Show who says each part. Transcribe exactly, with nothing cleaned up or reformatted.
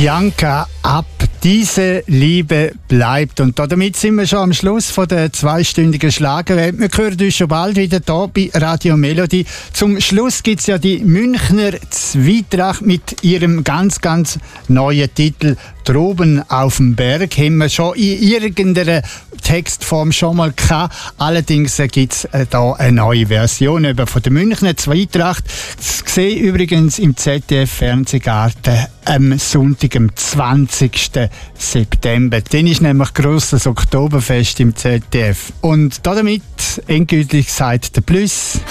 Speaker 1: Bianca ab. Diese Liebe bleibt. Und damit sind wir schon am Schluss von der zweistündigen Schlagerwelt. Wir hören uns schon bald wieder hier bei Radio Melody. Zum Schluss gibt es ja die Münchner Zwietracht mit ihrem ganz, ganz neuen Titel «Droben auf dem Berg». Haben wir schon in irgendeiner Textform schon mal gehabt. Allerdings gibt es da eine neue Version eben von der Münchner Zwietracht. Das sehe übrigens im Z D F-Fernsehgarten am Sonntag, am zwanzigsten September. Dann ist nämlich grosses Oktoberfest im Z D F. Und damit endgültig sagt der Plus.